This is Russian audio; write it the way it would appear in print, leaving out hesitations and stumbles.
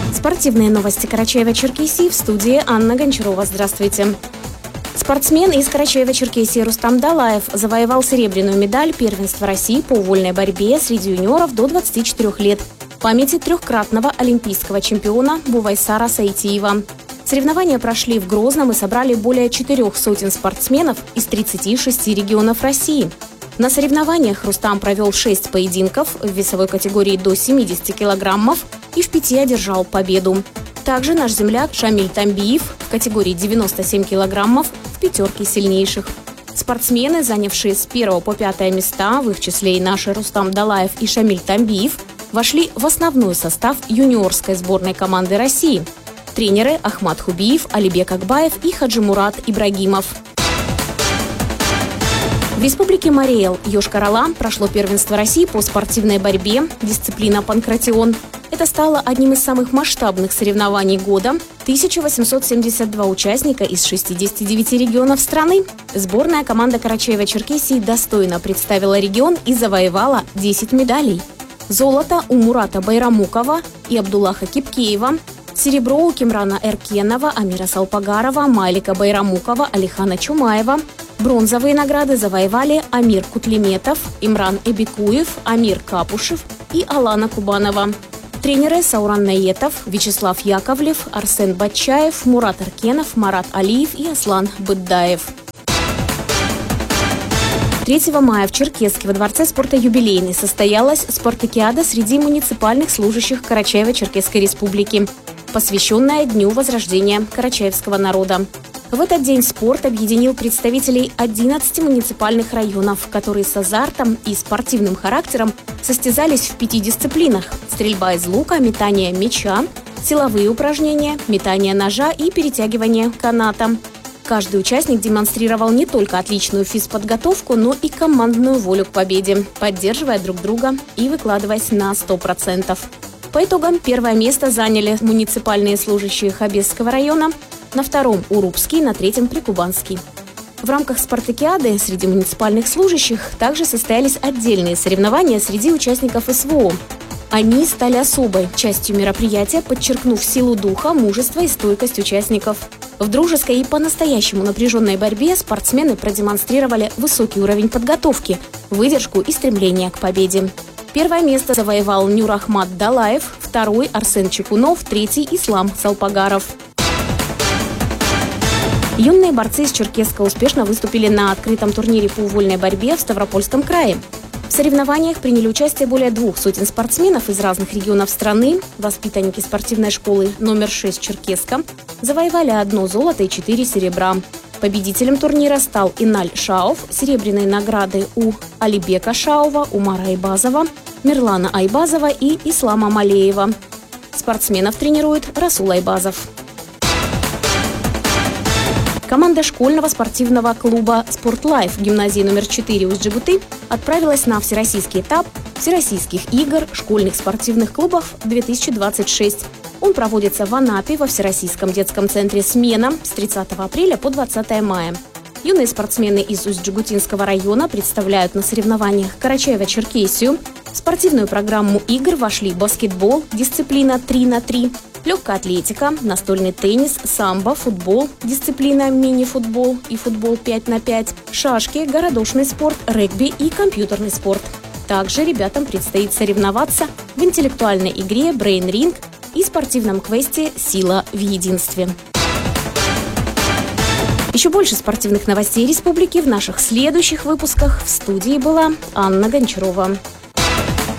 Спортивные новости Карачаева-Черкесии, в студии Анна Гончарова. Здравствуйте. Спортсмен из Карачаева-Черкесии Рустам Далаев завоевал серебряную медаль первенства России по вольной борьбе среди юниоров до 24 лет в памяти трехкратного олимпийского чемпиона Бувайсара Сайтиева. Соревнования прошли в Грозном и собрали более 400 спортсменов из 36 регионов России. На соревнованиях Рустам провел 6 поединков в весовой категории до 70 килограммов и в 5 одержал победу. Также наш земляк Шамиль Тамбиев в категории 97 килограммов в пятерке сильнейших. Спортсмены, занявшие с 1 по 5 места, в их числе и наши Рустам Далаев и Шамиль Тамбиев, вошли в основной состав юниорской сборной команды России. Тренеры Ахмат Хубиев, Алибек Акбаев и Хаджимурат Ибрагимов. В Республике Марий Эл, Йошкар-Ола, прошло первенство России по спортивной борьбе, дисциплина панкратион. Это стало одним из самых масштабных соревнований года. 1872 участника из 69 регионов страны. Сборная команда Карачаева-Черкесии достойно представила регион и завоевала 10 медалей. Золото у Мурата Байрамукова и Абдуллаха Кипкеева. Серебро у Кимрана Эркенова, Амира Салпагарова, Малика Байрамукова, Алихана Чумаева. Бронзовые награды завоевали Амир Кутлиметов, Имран Эбикуев, Амир Капушев и Алана Кубанова. Тренеры Сауран Наетов, Вячеслав Яковлев, Арсен Батчаев, Мурат Эркенов, Марат Алиев и Аслан Быддаев. 3 мая в Черкесске во Дворце спорта «Юбилейный» состоялась спартакиада среди муниципальных служащих Карачаево-Черкесской республики, посвященная Дню возрождения карачаевского народа. В этот день спорт объединил представителей 11 муниципальных районов, которые с азартом и спортивным характером состязались в 5 дисциплинах – стрельба из лука, метание мяча, силовые упражнения, метание ножа и перетягивание каната. Каждый участник демонстрировал не только отличную физподготовку, но и командную волю к победе, поддерживая друг друга и выкладываясь на 100%. По итогам первое место заняли муниципальные служащие Хабесского района, на втором – Урупский, на третьем – Прикубанский. В рамках спартакиады среди муниципальных служащих также состоялись отдельные соревнования среди участников СВО. Они стали особой частью мероприятия, подчеркнув силу духа, мужество и стойкость участников. В дружеской и по-настоящему напряженной борьбе спортсмены продемонстрировали высокий уровень подготовки, выдержку и стремление к победе. Первое место завоевал Нюрахмат Далаев, второй – Арсен Чекунов, третий – Ислам Салпагаров. Юные борцы из Черкесска успешно выступили на открытом турнире по вольной борьбе в Ставропольском крае. В соревнованиях приняли участие более 200 спортсменов из разных регионов страны. Воспитанники спортивной школы номер 6 Черкесска завоевали 1 золото и 4 серебра. Победителем турнира стал Иналь Шаов. Серебряные награды у Алибека Шаова, Умара Айбазова, Мирлана Айбазова и Ислама Малеева. Спортсменов тренирует Расул Айбазов. Команда школьного спортивного клуба «Спортлайф» гимназии номер 4 Усть-Джигуты отправилась на всероссийский этап Всероссийских игр школьных спортивных клубов 2026. Он проводится в Анапе во Всероссийском детском центре «Смена» с 30 апреля по 20 мая. Юные спортсмены из Усть-Джигутинского района представляют на соревнованиях Карачаево-Черкесию. В спортивную программу игр вошли баскетбол, дисциплина 3х3, легкая атлетика, настольный теннис, самбо, футбол, дисциплина мини-футбол и футбол 5х5, шашки, городошный спорт, регби и компьютерный спорт. Также ребятам предстоит соревноваться в интеллектуальной игре Brain Ring и спортивном квесте «Сила в единстве». Еще больше спортивных новостей республики в наших следующих выпусках. В студии была Анна Гончарова.